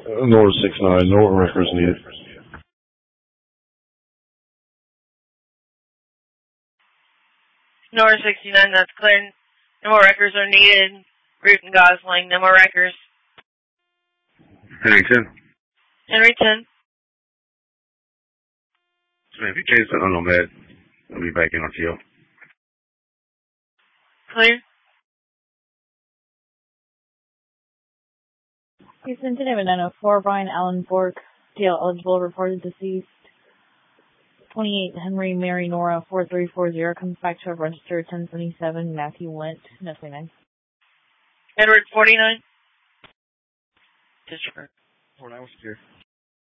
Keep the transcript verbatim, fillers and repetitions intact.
Uh, North six nine, no records needed. North sixty-nine, that's clear. No more records are needed. Root and Gosling, no more records. Henry ten. Henry ten. So if you change something on that, I'll be back in on T O. Clear. Houston to nine oh four, Brian Allen Bork, T L eligible, reported deceased. twenty-eight Henry Mary Nora four three four zero comes back to a register ten seventy-seven Matthew Went, no twenty-nine. Edward forty-nine. District. forty-nine was here.